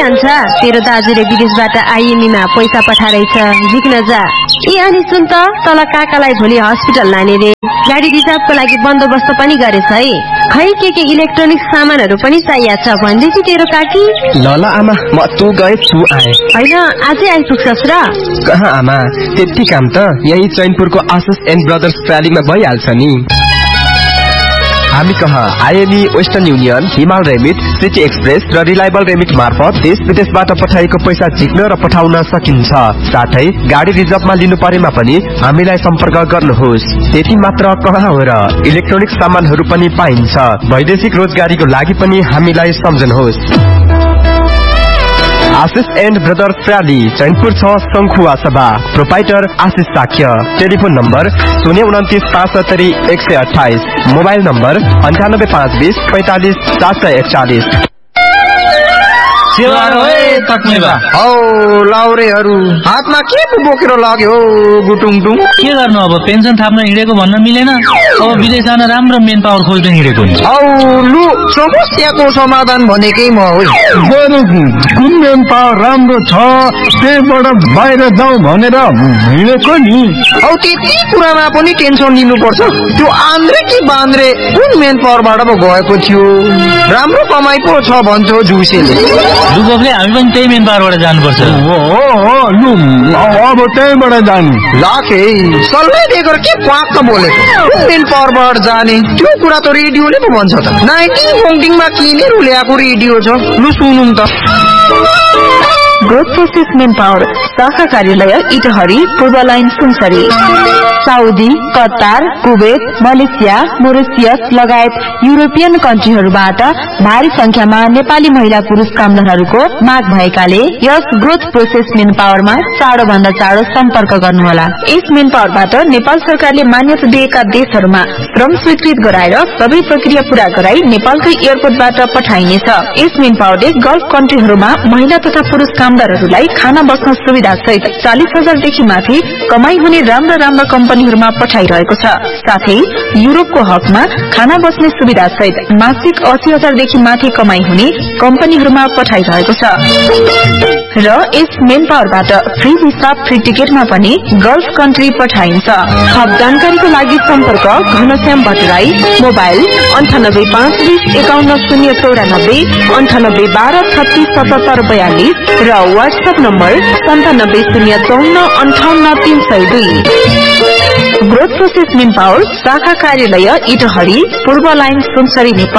कान्छा तेरो दाजुले विदेशबाट आइएमईमा पैसा पठाइरहेछ झिक्न जा। ए अनि सुन त तल काकालाई भोलि हस्पिटल लाने रे गाडी रिजर्भको लागि बन्दोबस्त पनि गरेछ है। खै के इलेक्ट्रोनिक सामानहरू पनि चाहिएको छ भन्दैथि तेरो काकी। ल आमा म तँ गए छु आए होइन आजै आइपुग्छस् र? कहाँ आमा त्यति काम त यही चैनपुरको आशिष एन्ड ब्रदर्स रैलीमा भइहाल्छ नि। हामी कहाँ आइएमई, वेस्टर्न युनियन, हिमाल रेमिट, सिटी एक्सप्रेस र रिलायबल रेमिट मार्फत देश विदेशबाट पठाएको पैसा झिक्न र पठाउन सकिन्छ। साथै गाडी रिजर्भमा लिनु परेमा पनि हामीलाई सम्पर्क गर्नुहोस्। त्यति मात्र कहाँ हो र इलेक्ट्रोनिक सामानहरू पनि पाइन्छ। वैदेशिक रोजगारीको लागि पनि हामीलाई सम्झनुहोस्। आशिष एन्ड ब्रदर्स रैली चैनपुर 6 शंखुवा सभा प्रोपाइटर आशिष Shakya. Telephone number 029 570 128, mobile number 98520 45 741। हौ लाउरेहरू हातमा के बोकेर लाग्यो गुटुङटुङ? के गर्नु अब पेन्सन थाप्न हिँडेको भन्न मिलेन। अब विदेश जान राम्रो मेन पावर खोज्न हिँडेको हुन्छ। औ लु समस्याको समाधान भनेकै म हो। कुन मेन पावर राम्रो छ त्यहीबाट बाहिर जाउँ भनेर हिँडेको नि। औ त्यति कुरामा पनि टेन्सन लिनुपर्छ? त्यो आन्द्रे कि बान्द्रे कुन मेन पावरबाट पो गएको थियो? राम्रो कमाइ पो छ भन्छ जुसेले। लुगोले हामी पनि त्यही मेन पावरबाट जानुपर्छ। लु अब त्यहीबाट जाने लाखे सल्लाह दिएको के पाक्क बोलेको? मेन पावरबाट जाने त्यो कुरा त रेडियोले पो भन्छ त। नाइटी फोङ्टिङमा किनेर ल्याएको रेडियो छ। लु सुनौँ त। ग्रोथ प्रोसेस मेन पावर शाखा कार्यालय इटहरी, पूर्व line Sunsari. Saudi, Qatar, Kuwait, Malaysia, Mauritius लगायत युरोपियन कन्ट्रीहरूबाट भारी संख्यामा नेपाली महिला पुरुष कामदारहरूको माग भएकाले यस ग्रोथ प्रोसेस मेन पावरमा चाँडो भन्दा चाँडो सम्पर्क गर्नुहोला। यस मेन पावरबाट नेपाल सरकारले मान्यता दिएका देशहरूमा श्रम स्वीकृत गराएर सबै प्रक्रिया पूरा गराई नेपालकै एयरपोर्टबाट पठाइनेछ। यस मेन पावरले गल्फ कन्ट्रीहरूमा महिला तथा पुरुष कामदारहरूलाई खाना बस्न सुविधा सहित 40,000 देखि माथि कमाई हुने राम्रा कम्पनीहरूमा पठाइरहेको छ। साथै युरोपको हकमा खाना बस्ने सुविधा सहित मासिक 80,000 देखि माथि कमाई हुने कम्पनीहरूमा पठाइरहेको छ। र यस मेन पावरबाट फ्री भिसा, फ्री टिकटमा पनि गल्फ कन्ट्री पठाइन्छ। थप जानकारीको लागि सम्पर्क घनश्याम भट्टराई, मोबाइल 9852 51094, 9812367742 र WhatsApp number 9705458302। Growth process main power शाखा कार्यालय इटहरी, पूर्व लाइन सुनसरी, नेपाल।